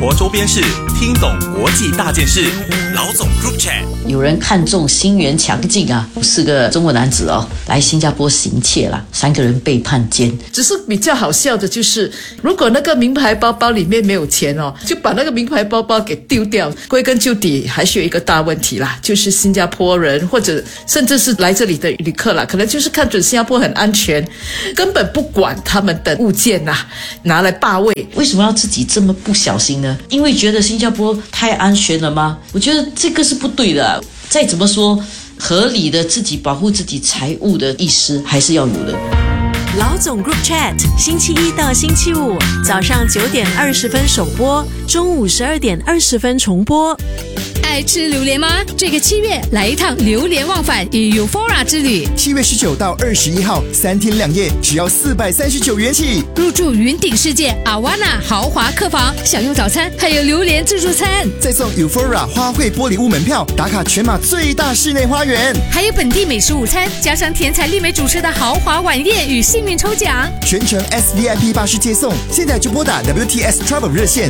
活周边事，听懂国际大件事。老总 Group Chat。 有人看中新源强劲啊，4个中国男子来新加坡行窃啦，3个人被判监。 只是比较好笑的就是，如果那个名牌包包里面没有钱就把那个名牌包包给丢掉。归根究底，还是有一个大问题啦，就是新加坡人或者甚至是来这里的旅客啦，可能就是看准新加坡很安全，根本不管他们的物件拿来霸位。 为什么要自己这么不小心呢？因为觉得新加坡太安全了吗？我觉得这个是不对的。再怎么说，合理的自己保护自己财物的意识还是要有的。 老总 Group Chat 星期一到星期五早上9点20分首播，中午12点20分重播。 爱吃榴莲吗？这个7月来一趟榴莲忘返与 Euphora 之旅。 7月19到21号3天2夜，只要439元起。 入住云顶世界 Awana 豪华客房，享用早餐，还有榴莲自助餐， 再送 Euphora 花卉玻璃屋门票，打卡全马最大室内花园， 还有本地美食午餐，加上甜彩丽美主持的豪华晚宴与幸运抽奖， 全程 SVIP 巴士接送。现在就拨打 WTS Travel 热线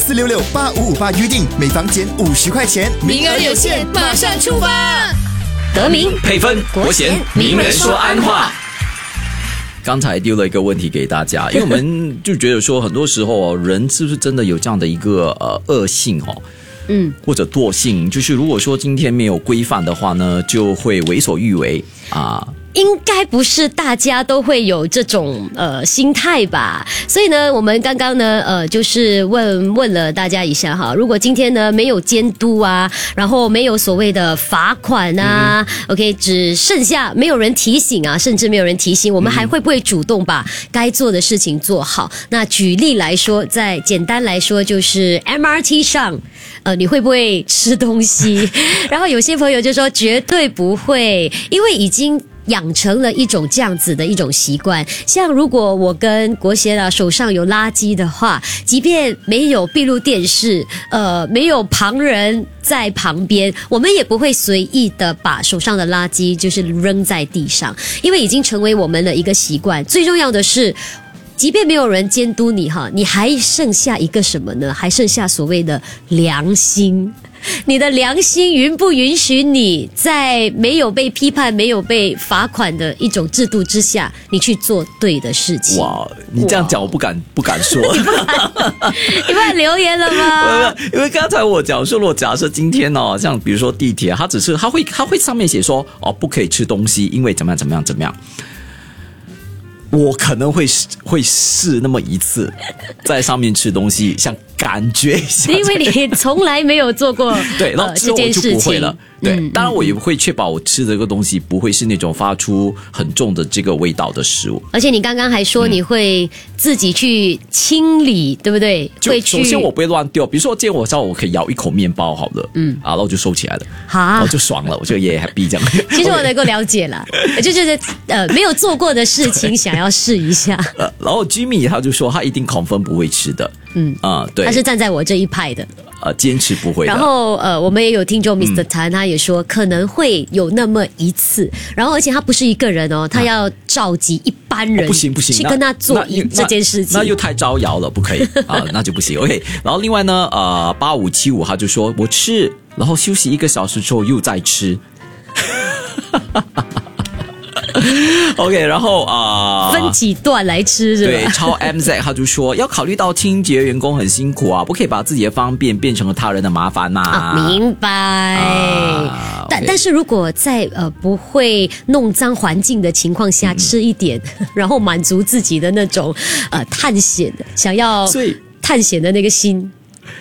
64668558预定，每房减50块钱。 名额有限，马上出发！ 得名配分国贤名人说安话。 刚才丢了一个问题给大家，因为我们就觉得说，很多时候人是不是真的有这样的一个恶性或者惰性，就是如果说今天没有规范的话呢，就会为所欲为啊。 应该不是大家都会有这种心态吧，所以呢，我们刚刚呢就是问了大家一下哈，如果今天呢没有监督啊，然后没有所谓的罚款啊，OK， 只剩下没有人提醒啊，甚至没有人提醒，我们还会不会主动把该做的事情做好？那举例来说，再简单来说，就是 MRT 上，你会不会吃东西？然后有些朋友就说绝对不会，因为已经养成了一种这样子的一种习惯。像如果我跟国贤手上有垃圾的话，即便没有闭路电视，没有旁人在旁边，我们也不会随意的把手上的垃圾就是扔在地上，因为已经成为我们的一个习惯。最重要的是，即便没有人监督你你还剩下一个什么呢？还剩下所谓的良心。你的良心允不允许你在没有被批判、没有被罚款的一种制度之下，你去做对的事情？哇， 你这样讲我不敢说。 你不敢留言了吗？ 因为刚才我讲说，如果假设今天像比如说地铁，它会上面写说不可以吃东西，因为怎么样。我可能会试那么一次，在上面吃东西，想感觉一下。 因为你从来没有做过对，然后之后我就不会了。对，当然我也会确保我吃的这个东西不会是那种发出很重的这个味道的食物。 而且你刚刚还说你会自己去清理，对不对？ 就首先我不会乱丢，比如说今天我知道我可以咬一口面包好了，然后就收起来了，然后就爽了，我就也 happy 这样。 其实我能够了解了，就是没有做过的事情想要试一下。 然后 Jimmy 他就说他一定 confirm 不会吃的，对， 他是站在我这一派的。 坚持不会的。 然后我们也有听众 Mr. Tan，他也说可能会有那么一次，然后而且他不是一个人他要召集一班人不行去跟他做这件事情， 那又太招摇了，不可以啊，那就不行。OK， 然后另外呢8575他就说我吃，然后休息1个小时之后又再吃。OK， 然后分几段来吃是吧？ 对，超 MZ 他就说要考虑到清洁员工很辛苦不可以把自己的方便变成了他人的麻烦明白。但是如果在不会弄脏环境的情况下吃一点，然后满足自己的那种探险想要探险的那个心。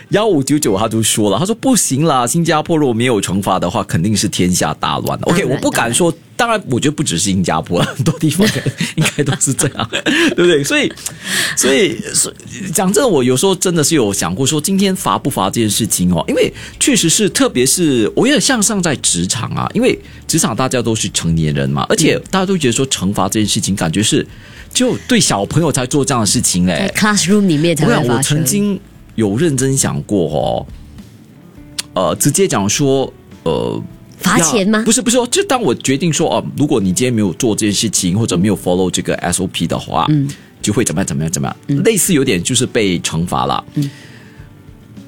1599他就说了，他说不行啦，新加坡如果没有惩罚的话，肯定是天下大乱。OK， 我不敢说，当然我觉得不只是新加坡，很多地方应该都是这样，对不对？所以讲真的，我有时候真的是有想过说，今天罚不罚这件事情因为确实是，特别是我有点向上在职场因为职场大家都是成年人嘛，而且大家都觉得说惩罚这件事情，感觉是就对小朋友才做这样的事情嘞， 在 classroom 里面才会发生。 我曾经有认真想过直接讲说罚钱吗？ 不是，就当我决定说如果你今天没有做这件事情，或者没有 follow 这个 SOP 的话，就会怎么样，类似有点就是被惩罚了。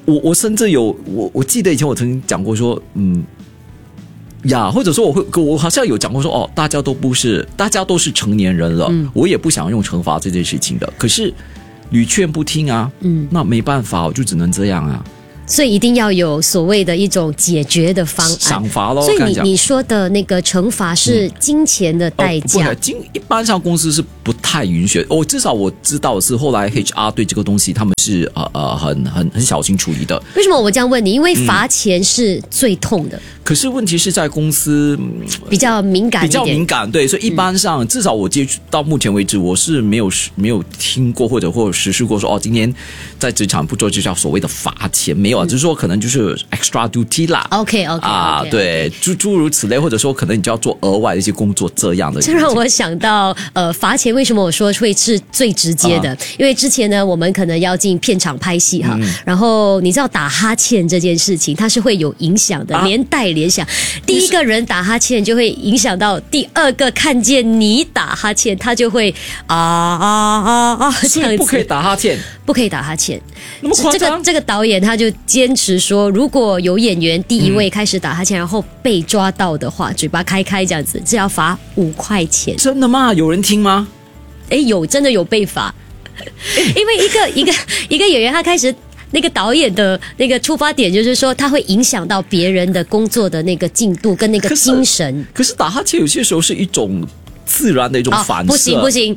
我甚至有我记得以前我曾经讲过说，或者说我好像有讲过说，大家都是成年人了，我也不想用惩罚这件事情的，可是屡劝不听啊，那没办法，我就只能这样啊。 所以一定要有所谓的一种解决的方案， 赏罚咯。 所以你说的那个惩罚是金钱的代价， 一般上公司是不太允许。至少我知道的是，后来 HR 对这个东西他们是很小心处理的。 为什么我这样问你？因为罚钱是最痛的。 可是问题是在公司比较敏感一点， 比较敏感，对，所以一般上至少我接触到目前为止，我是没有听过或者实施过说今天在职场不做就叫所谓的罚钱，没有啊，只是说可能就是 extra duty 啦 ，OK 对，诸如此类，或者说可能你就要做额外的一些工作这样的。 这让我想到罚钱为什么我说会是最直接的，因为之前呢我们可能要进片场拍戏哈，然后你知道打哈欠这件事情它是会有影响的，连带联想，第一个人打哈欠就会影响到第二个看见你打哈欠，他就会这样子， 不可以打哈欠， 不可以打哈欠。 那么夸张？ 这个导演他就坚持说，如果有演员第一位开始打哈欠，然后被抓到的话，嘴巴开这样子，这要罚5块钱。 真的吗？有人听吗？ 真的有被罚，因为一个演员他开始。那个导演的那个出发点就是说，他会影响到别人的工作的那个进度跟那个精神。 可是打哈欠有些时候是一种自然的一种反射， 不行，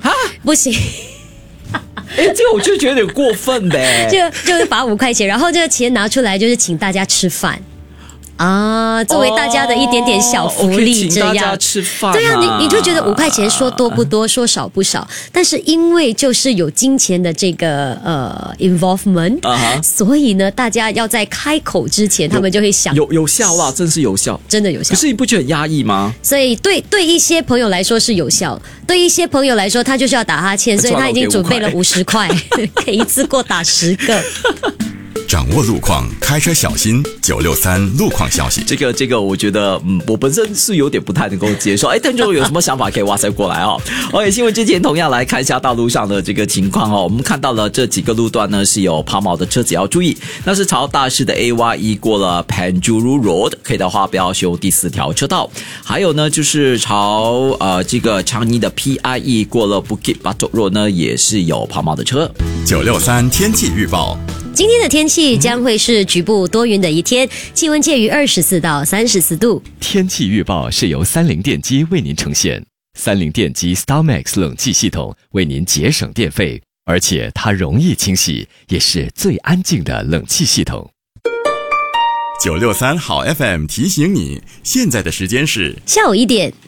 这个我就觉得有点过分呗。 就是罚5块钱，然后这个钱拿出来就是请大家吃饭。作为大家的一点点小福利，这样， 请大家吃饭对啊，你就觉得5块钱说多不多，说少不少，但是因为就是有金钱的这个involvement，所以呢，大家要在开口之前，他们就会想有效啦，真是有效， 真的有效。 可是你不觉得很压抑吗？ 所以对一些朋友来说是有效，对一些朋友来说，他就是要打哈欠，所以他已经准备了50块，可以一次过打10个。 掌握路况，开车小心。963路况消息。 这个，我觉得，我本身是有点不太能够接受。听众有什么想法可以WhatsApp过来哦。OK， 新闻之前同样来看一下道路上的这个情况哦。我们看到了这几个路段呢是有抛锚的车子要注意。那是朝大市的 AYE 过了 Penjuru Road， 可以的话不要修第4条车道。还有呢就是朝这个长宁的 PIE 过了 Bukit Batok Road 呢也是有抛锚的车。 963天气预报。 今天的天气将会是局部多云的一天，气温介于24到34度。 天气预报是由30电机为您呈现，30电机 StarMax 冷气系统为您节省电费，而且它容易清洗，也是最安静的冷气系统。 963好 FM 提醒你，现在的时间是下午1点。